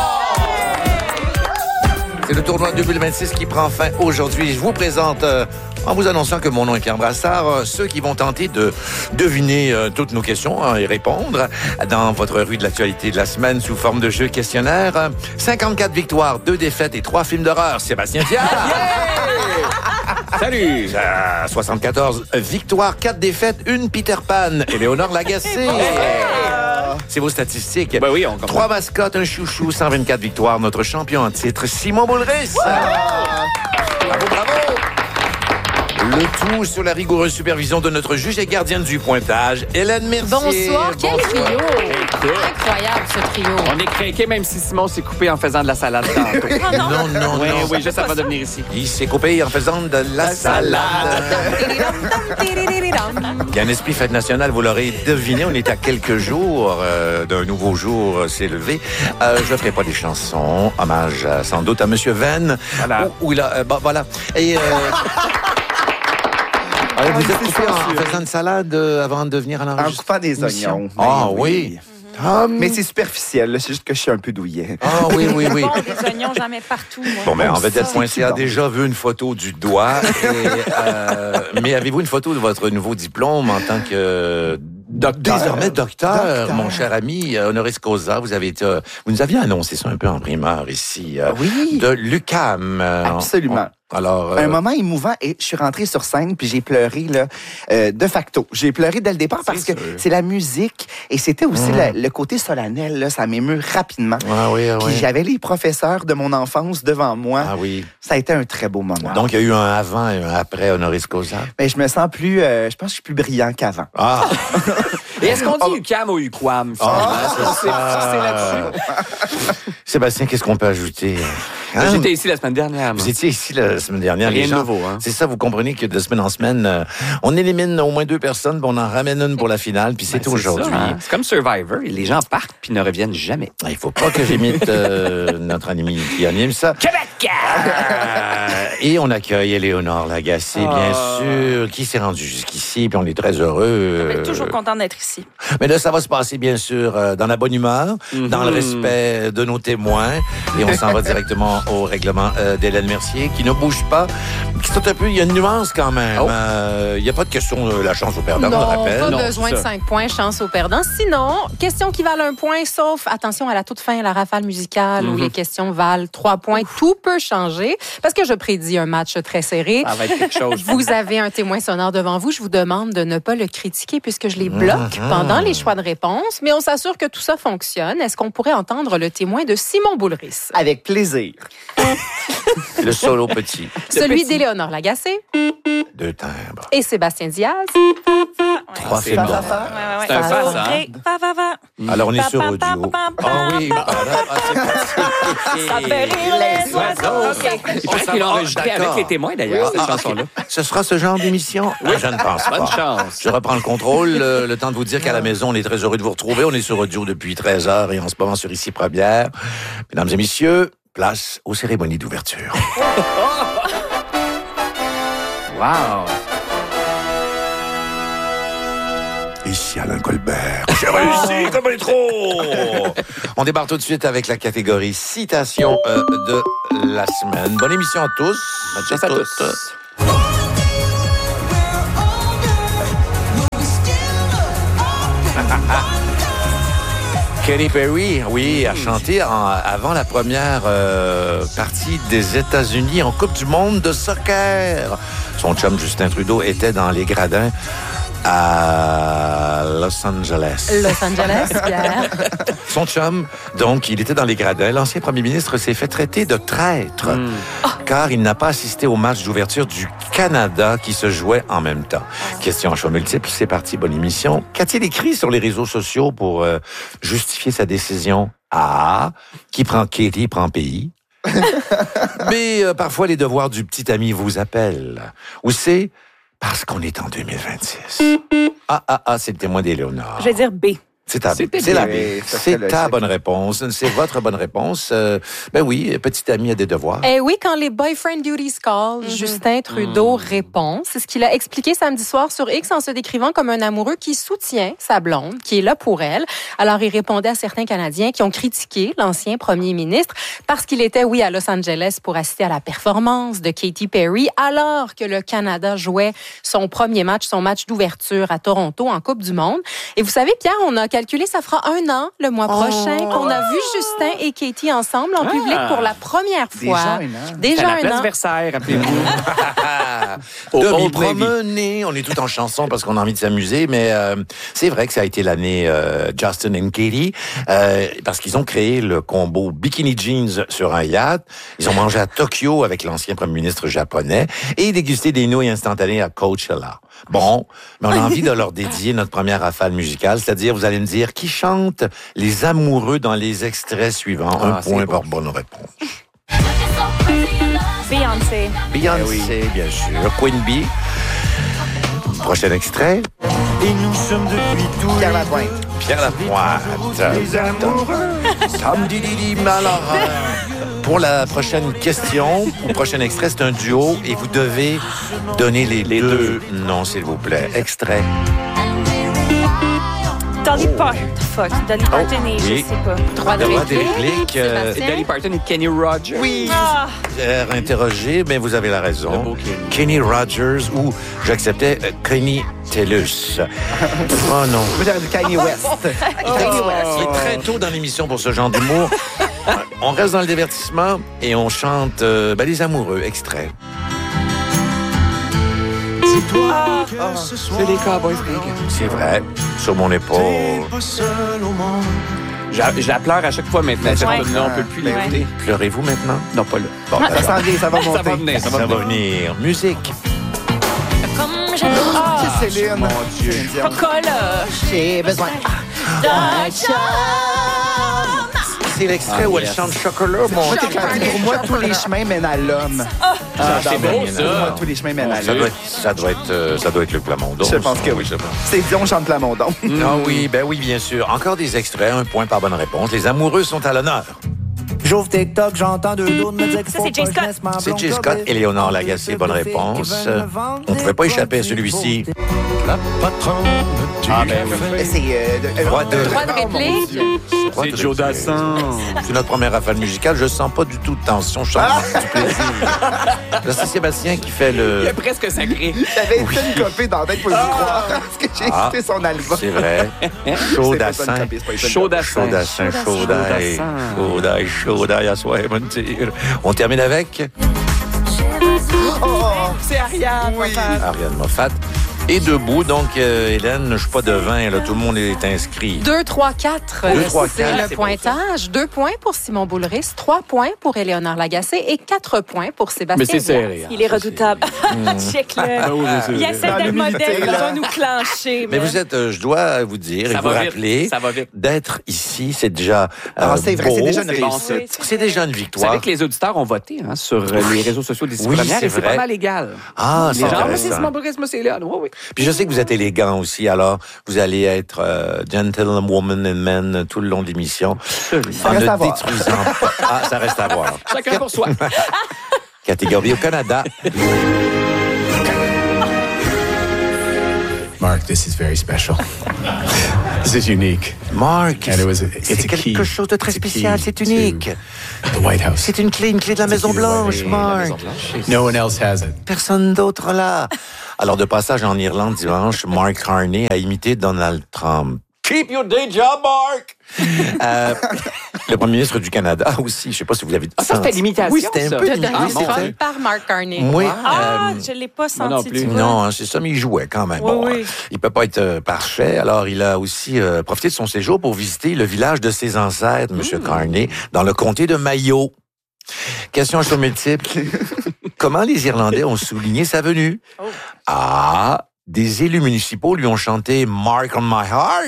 C'est le tournoi 2026 qui prend fin aujourd'hui. Je vous présente, en vous annonçant que mon nom est Pierre Brassard, ceux qui vont tenter de deviner toutes nos questions et répondre dans votre rue de l'actualité de la semaine sous forme de jeu questionnaire. 54 victoires, 2 défaites et 3 films d'horreur. Sébastien Diard! Salut! 74 victoires, 4 défaites, 1 Peter Pan. Éléonore Lagacé. C'est vos statistiques. Ben oui, on comprend. 3 mascottes, un chouchou, 124 victoires. Notre champion en titre, Simon Boulris. Bravo, bravo. Le tout sous la rigoureuse supervision de notre juge et gardienne du pointage, Hélène Mercier. Bonsoir, quel trio! Incroyable, ce trio. On est craqué même si Simon s'est coupé en faisant de la salade tantôt. Non. Oui, juste avant de venir ici. Il s'est coupé en faisant de la salade. Il y a un esprit fête nationale, vous l'aurez deviné. On est à quelques jours d'un nouveau jour s'est levé. Je ne ferai pas des chansons. Hommage sans doute à M. Venn. Voilà. Où il a... voilà. Et... vous êtes coupé en faisant une salade avant de venir à l'enregistrement? En coupant des oignons. Oui. Mais c'est superficiel, là. C'est juste que je suis un peu douillet. Ah oui. Bon, des oignons, j'en mets partout, moi. Bon, mais en vedette.ca a déjà vu une photo du doigt. Mais avez-vous une photo de votre nouveau diplôme en tant que... Désormais docteur, mon cher ami honoris causa, vous nous aviez annoncé ça un peu en primeur ici, de l'UQAM. Absolument. Alors, un moment émouvant et je suis rentré sur scène puis j'ai pleuré là, de facto. J'ai pleuré dès le départ parce que c'est la musique et c'était aussi le côté solennel. Là, ça m'émeut rapidement. Puis j'avais les professeurs de mon enfance devant moi. Ça a été un très beau moment. Donc, il y a eu un avant et un après honoris causa. Mais je me sens plus... je pense que je suis plus brillant qu'avant. Et est-ce qu'on dit UQAM ou UQAM, finalement? C'est là-dessus. Sébastien, qu'est-ce qu'on peut ajouter? J'étais ici la semaine dernière. Vous étiez ici la semaine dernière. Rien de nouveau. C'est ça, vous comprenez que de semaine en semaine, on élimine au moins 2 personnes, puis on en ramène une pour la finale, puis c'est aujourd'hui. C'est comme Survivor. Les gens partent puis ne reviennent jamais. Il faut pas que j'imite notre ami qui anime ça. Québec! Et on accueille Éléonore Lagacé, bien sûr, qui s'est rendue jusqu'ici, puis on est très heureux. On est toujours content d'être ici. Mais là, ça va se passer, bien sûr, dans la bonne humeur, dans le respect de nos témoins, et on s'en va directement au règlement d'Hélène Mercier, qui ne bouge pas, qui saute un peu. Il y a une nuance quand même. Il n'y a pas de question de la chance au perdant, on le rappelle. Pas besoin de 5 points, chance au perdant. Sinon, questions qui valent 1 point, sauf, attention, à la toute fin, la rafale musicale, où les questions valent 3 points. Tout peut changer, parce que je prédis prédit un match très serré. Ça va être quelque chose. Vous avez un témoin sonore devant vous. Je vous demande de ne pas le critiquer puisque je les bloque pendant les choix de réponse, mais on s'assure que tout ça fonctionne. Est-ce qu'on pourrait entendre le témoin de Simon Boulris? Avec plaisir. Le solo petit. Celui d'Éléonore Lagacé. 2 timbres. Et Sébastien Diaz. 3 films. C'est un fa, ça. Alors, on est sur audio. Ah oui. Ça fait rire les oiseaux. Il paraît qu'il a enregistré avec les témoins, d'ailleurs, cette chanson-là. Ce sera ce genre d'émission? Oui. Je ne pense pas. Bonne chance. Je reprends le contrôle. Le temps de vous dire qu'à la maison, on est très heureux de vous retrouver. On est sur audio depuis 13h et en ce moment sur Ici Première. Mesdames et messieurs, place aux cérémonies d'ouverture. Wow! Ici Alain Colbert. J'ai réussi comme trop. On débarque tout de suite avec la catégorie citation de la semaine. Bonne émission à tous. Bonne chance à tous. Katy Perry, oui, a chanté avant la première partie des États-Unis en Coupe du monde de soccer. Son chum Justin Trudeau était dans les gradins à Los Angeles. Los Angeles, Pierre. Son chum, donc, il était dans les gradins. L'ancien premier ministre s'est fait traiter de traître car il n'a pas assisté au match d'ouverture du Canada qui se jouait en même temps. Question à choix multiples, c'est parti, bonne émission. Qu'a-t-il écrit sur les réseaux sociaux pour justifier sa décision? A. Qui prend Katy prend pays. Mais parfois, les devoirs du petit ami vous appellent. Ou c'est parce qu'on est en 2026. C'est le témoin d'Éléonore. Je vais dire B. C'est la B. C'est ta bonne réponse. C'est votre bonne réponse. Ben oui, petit ami a des devoirs. Eh oui, quand les boyfriend duties call, Justin Trudeau répond. C'est ce qu'il a expliqué samedi soir sur X en se décrivant comme un amoureux qui soutient sa blonde, qui est là pour elle. Alors, il répondait à certains Canadiens qui ont critiqué l'ancien premier ministre parce qu'il était, oui, à Los Angeles pour assister à la performance de Katy Perry, alors que le Canada jouait son premier match, son match d'ouverture à Toronto en Coupe du monde. Et vous savez, Pierre, on a calculé, ça fera 1 an le mois prochain qu'on a vu Justin et Katy ensemble en public pour la première fois. Déjà à la un place an. Versailles, rappelez-vous. Demi promené, on est tout en chanson parce qu'on a envie de s'amuser, mais c'est vrai que ça a été l'année Justin et Katy parce qu'ils ont créé le combo bikini jeans sur un yacht. Ils ont mangé à Tokyo avec l'ancien premier ministre japonais et dégusté des nouilles instantanées à Coachella. Bon, mais on a envie de leur dédier notre première rafale musicale, c'est-à-dire, vous allez me dire, qui chante les amoureux dans les extraits suivants? Un point par bonne réponse. Beyoncé. Beyoncé, bien sûr. Queen Bee. Prochain extrait. Et nous sommes depuis tout Pierre Lapointe. Pierre Lapointe. Les amoureux. Alors, pour la prochaine question, ou prochain extrait, c'est un duo et vous devez donner les deux noms, s'il vous plaît. Extrait. Dolly Parton et je sais pas. Droit de réplique. Dolly Parton et Kenny Rogers. Oui. Interrogé, mais vous avez la raison. Kenny Rogers ou j'acceptais Kenny Tellus. Oh non. Moi, j'aurais dit Kanye West. Il est très tôt dans l'émission pour ce genre d'humour. On reste dans le divertissement et on chante les amoureux, extrait. C'est toi ce soir. C'est les Cowboys Big. C'est vrai, sur mon épaule. Pas seul au monde. Je la pleure à chaque fois maintenant. On ne peut plus l'écouter. Pleurez-vous maintenant? Non, pas là. Bon, Ça s'en vient, ça va monter. Ça va venir, ça va venir. Musique. C'est Céline. Mon Dieu. Coca-Cola. J'ai besoin. C'est l'extrait où elle chante Chocolat, mon Moi, pour moi, tous les chemins mènent à l'homme. C'est beau, ça. Pour moi, tous les chemins mènent à l'homme. Ça doit être le Plamondon. Je pense que oui. C'est Dion chante Plamondon. Ah oui, oui, bien sûr. Encore des extraits, 1 point par bonne réponse. Les amoureux sont à l'honneur. J'ouvre TikTok, j'entends deux d'autres me dire que c'est Jay Scott. C'est Jay Scott, Éléonore Lagacé, bonne réponse. On ne pouvait pas échapper à celui-ci. La patronne du café. C'est Droit de réplique. C'est Joe Dassin. C'est notre première rafale musicale. Je sens pas du tout de tension. Je sens du plaisir. Là, c'est Sébastien qui fait le... Il est presque sacré. J'avais une copie dans la tête pour y croire. Parce que j'ai écouté son album. C'est vrai. Chaud Dassin. Chaud Dassin. Chaud d'ail à soi, mentir. On termine avec... C'est Ariane Moffat. Ariane Moffat. Et debout, donc, Hélène, je ne suis pas devin, là, tout le monde est inscrit. 2, 3, 4. 2, 3, 4. C'est le pointage. 2 points pour Simon Boulris, 3 points pour Éléonore Lagacé et 4 points pour Sébastien. Mais c'est serré. Il est redoutable. Check-le. Il essaie d'être modèle, il va nous clencher. Mais vous êtes, je dois vous dire et vous rappeler, d'être ici, c'est déjà c'est vrai, beau, c'est déjà une réussite. C'est déjà une victoire. Vous savez que les auditeurs ont voté sur les réseaux sociaux des premières et c'est pas mal égal. Ah, c'est intéressant. vrai. C'est Simon Boulris, moi c'est Léon. Oui. Puis je sais que vous êtes élégant aussi, alors vous allez être gentlewoman and men tout le long de l'émission. En ne détruisant pas. Ah, ça reste à voir. Chacun pour soi. Catégorie au Canada. Mark, this is very special. This is unique. Mark, c'est quelque chose de très spécial, c'est unique. The White House. C'est une clé de la Maison-Blanche, Mark. No one else has it. Personne d'autre là. Alors, de passage en Irlande dimanche, Mark Carney a imité Donald Trump. Keep your day job, Mark! Le premier ministre du Canada aussi, je ne sais pas si vous l'avez dit. Ah, ça, c'était l'imitation, oui, c'était un peu l'imitation. Par Mark Carney. Oui. Je ne l'ai pas senti. Non, plus. Non, c'est ça, mais il jouait quand même. Oui, bon, oui. Il ne peut pas être parfait, alors il a aussi profité de son séjour pour visiter le village de ses ancêtres, M. Carney, dans le comté de Mayo. Question à choix multiple. Comment les Irlandais ont souligné sa venue? Ah, des élus municipaux lui ont chanté « Mark on my heart ».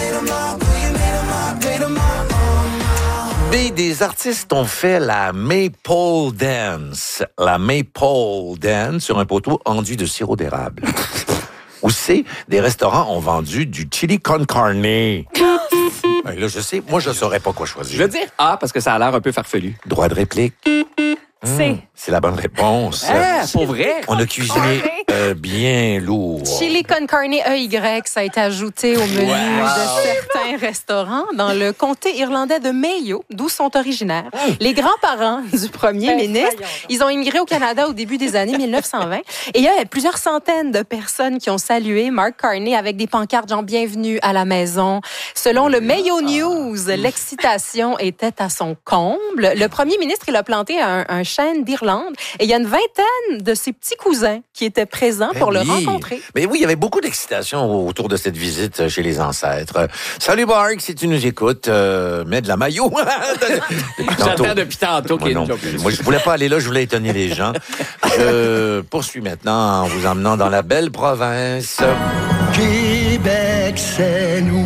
Des artistes ont fait la Maypole Dance. La Maypole Dance sur un poteau enduit de sirop d'érable. Ou c'est des restaurants ont vendu du chili con carne. Là, je sais, moi, je ne saurais pas quoi choisir. Je veux dire A parce que ça a l'air un peu farfelu. Droit de réplique. C'est la bonne réponse. Pour vrai? On a cuisiné bien lourd. Chili con carne EY, ça a été ajouté au menu de certains restaurants dans le comté irlandais de Mayo, d'où sont originaires. Les grands-parents du premier ministre, ils ont immigré au Canada au début des années 1920. Et il y a plusieurs centaines de personnes qui ont salué Mark Carney avec des pancartes genre « Bienvenue à la maison ». Selon le Mayo News, l'excitation était à son comble. Le premier ministre, il a planté un chêne d'Irlande et il y a une vingtaine de ses petits cousins qui étaient présents pour le rencontrer. Mais oui, il y avait beaucoup d'excitation autour de cette visite chez les ancêtres. Salut Mark, si tu nous écoutes, mets de la maillot. J'attends depuis tantôt qu'il y ait une joke. Moi, je voulais pas aller là, je voulais étonner les gens. Je poursuis maintenant en vous emmenant dans la belle province. Québec, c'est nous.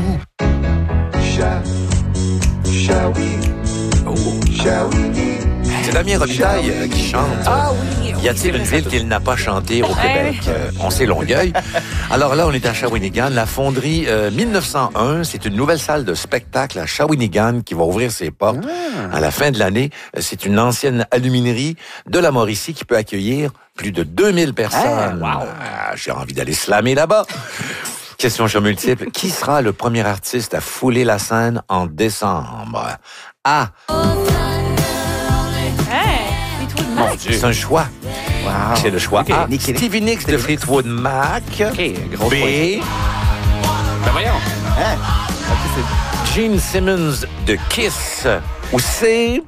C'est Damien Robitaille qui chante. Ah oui. Y a-t-il une ville qu'il n'a pas chanté au Québec? On sait Longueuil. Alors là, on est à Shawinigan. La fonderie 1901, c'est une nouvelle salle de spectacle à Shawinigan qui va ouvrir ses portes à la fin de l'année. C'est une ancienne aluminerie de la Mauricie qui peut accueillir plus de 2000 personnes. J'ai envie d'aller slammer là-bas. Question choix multiple. Qui sera le premier artiste à fouler la scène en décembre? A. Mon Dieu. C'est un choix. Wow. C'est le choix A. Stevie Nicks de Fleetwood Mac. B. Ben voyons. Gene Simmons de Kiss. Ou C.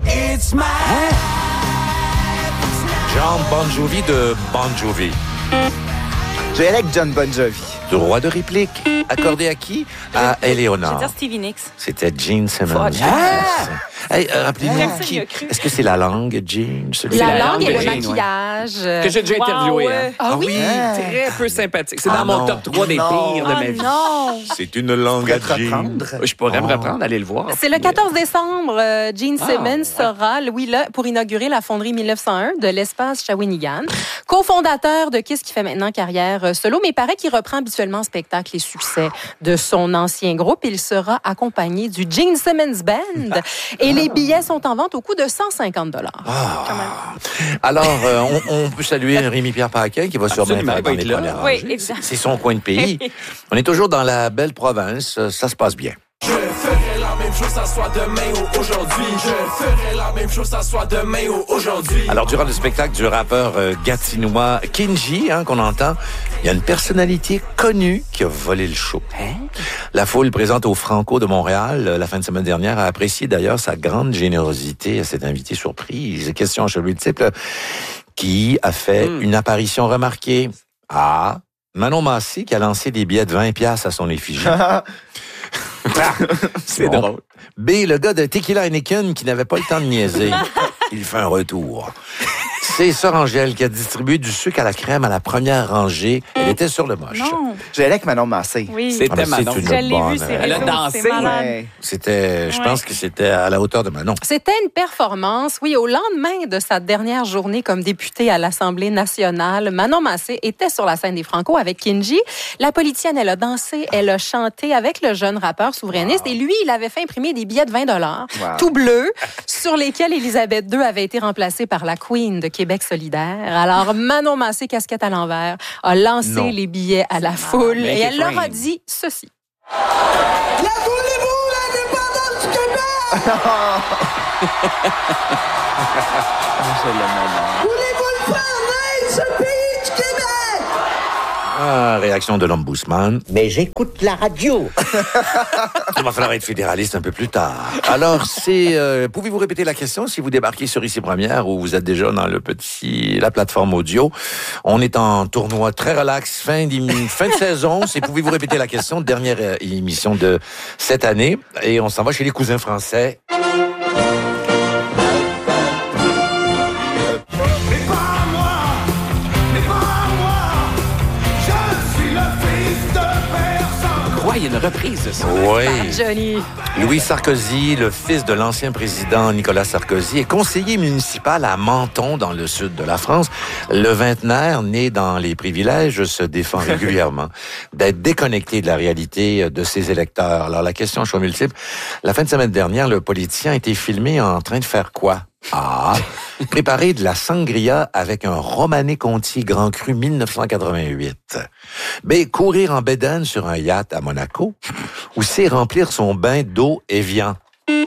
John Bon Jovi de Bon Jovi. Je vais avec John Bon Jovi. Droit de réplique. Accordé à qui? À Éléonore. Je vais dire Stevie Nicks. C'était Gene Simmons. Hey, rappelez-vous, est-ce que c'est la langue, Gene? La langue et le maquillage. Que j'ai déjà interviewé. Ah oui? Très peu sympathique. C'est dans mon top 3 des pires de ma vie. C'est une langue à Gene. Je pourrais me reprendre, aller le voir. C'est le 14 décembre. Gene Simmons sera, là, pour inaugurer la fonderie 1901 de l'espace Shawinigan. Cofondateur de Kiss qui fait maintenant carrière solo, mais il paraît qu'il reprend habituellement en spectacle les succès de son ancien groupe. Il sera accompagné du Gene Simmons Band. Et les billets sont en vente au coût de 150 $. Alors, on peut saluer Rémi-Pierre Paquin qui va sûrement être dans les premières rangées. Oui, exact. C'est son coin de pays. On est toujours dans la belle province. Ça se passe bien. Je ferai la même chose, ça soit demain ou aujourd'hui. Je ferai la même chose, ça soit demain ou aujourd'hui. Alors, durant le spectacle du rappeur gatinois Kinji, qu'on entend, il y a une personnalité connue qui a volé le show. La foule présente au Franco de Montréal la fin de semaine dernière a apprécié d'ailleurs sa grande générosité à cet invité surprise. Question à choix multiple. Qui a fait une apparition remarquée? A. Manon Massé qui a lancé des billets de 20$ à son effigie. C'est drôle. B. Le gars de Tequila Heineken qui n'avait pas le temps de niaiser. Il fait un retour. C'est Sœur Angèle qui a distribué du sucre à la crème à la première rangée. Elle était sur le moche. Non. J'allais avec Manon Massé. Oui. C'était Manon. Je l'ai vu, c'est Elle a dansé. C'était, je pense que c'était à la hauteur de Manon. C'était une performance, oui. Au lendemain de sa dernière journée comme députée à l'Assemblée nationale, Manon Massé était sur la scène des Franco avec Kinji. La politicienne, elle a dansé, elle a chanté avec le jeune rappeur souverainiste. Et lui, il avait fait imprimer des billets de 20$, tout bleus, sur lesquels Élisabeth II avait été remplacée par la Queen de Québec solidaire. Alors, Manon Massé, casquette à l'envers, a lancé les billets à la foule et elle leur a dit ceci. La voulez-vous l'indépendance du Québec? Voulez-vous le faire naître, ce pays du Québec? Ah, réaction de l'ombudsman. Mais j'écoute la radio. Il va falloir être fédéraliste un peu plus tard. Alors, pouvez-vous répéter la question si vous débarquez sur Ici Première ou vous êtes déjà dans la plateforme audio? On est en tournoi très relax, fin de saison. Pouvez-vous répéter la question? Dernière émission de cette année. Et on s'en va chez les cousins français. Il y a une reprise de ça. Oui. Johnny. Louis Sarkozy, le fils de l'ancien président Nicolas Sarkozy, est conseiller municipal à Menton, dans le sud de la France. Le vingtenaire, né dans les privilèges, se défend régulièrement d'être déconnecté de la réalité de ses électeurs. Alors, la question, choix multiple. La fin de semaine dernière, le politicien a été filmé en train de faire quoi? A. Préparer de la sangria avec un Romanée Conti Grand Cru 1988. B. Courir en bédaine sur un yacht à Monaco. Ou C. Remplir son bain d'eau Evian.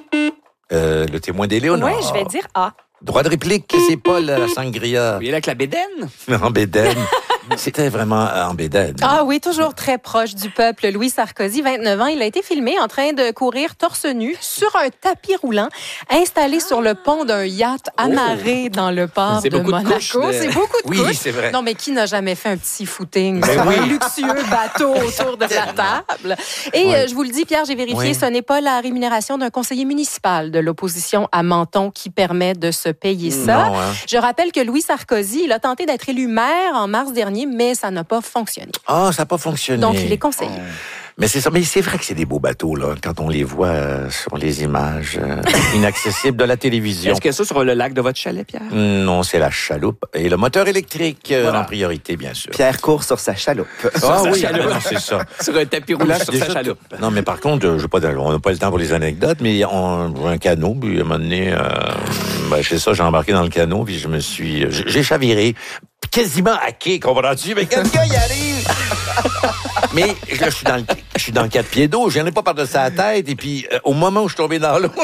Le témoin d'Éléonore. Oui, je vais dire A. Droit de réplique, c'est pas la sangria. Il est avec la bédaine. En bédaine. C'était vraiment en bédaine. Ah oui, toujours très proche du peuple. Louis Sarkozy, 29 ans, il a été filmé en train de courir torse nu sur un tapis roulant installé sur le pont d'un yacht amarré dans le port de Monaco. C'est beaucoup de couches. Oui, c'est vrai. Non, mais qui n'a jamais fait un petit footing sur un luxueux bateau autour de la table? Et je vous le dis, Pierre, j'ai vérifié, ce n'est pas la rémunération d'un conseiller municipal de l'opposition à Menton qui permet de se payer ça. Non, hein. Je rappelle que Louis Sarkozy, il a tenté d'être élu maire en mars dernier, mais ça n'a pas fonctionné. Ah, ça n'a pas fonctionné. Donc, il est conseiller. Mais c'est ça. Mais c'est vrai que c'est des beaux bateaux, là, quand on les voit sur les images inaccessibles de la télévision. Est-ce que ça sur le lac de votre chalet, Pierre? Non, c'est la chaloupe. Et le moteur électrique en priorité, bien sûr. Pierre court sur sa chaloupe. Ah oui, c'est ça. Sur un tapis roulant sur sa chaloupe. Non, mais par contre, on n'a pas le temps pour les anecdotes, mais on a un canot, puis à un moment donné, c'est ça, j'ai embarqué dans le canot, puis j'ai chaviré. Quasiment hacké, comprends-tu? Mais quelqu'un y arrive! Mais là, je suis dans le 4 pieds d'eau, je n'en ai pas par-dessus la tête, et puis au moment où je suis tombé dans l'eau,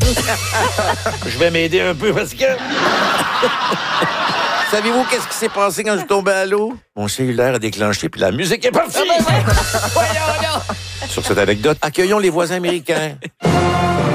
je vais m'aider un peu parce que... Savez-vous qu'est-ce qui s'est passé quand je suis tombé à l'eau? Mon cellulaire a déclenché, puis la musique est partie! Sur cette anecdote, accueillons les voisins américains.